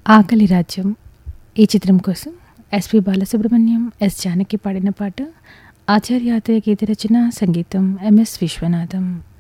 ఆకలి రాజ్యం ఈ చిత్రం కోసం ఎస్పి బాలసుబ్రహ్మణ్యం, ఎస్ జానకి పాడిన పాట. ఆచార్య ఆత్రేయ గీత రచన, సంగీతం ఎంఎస్ విశ్వనాథం.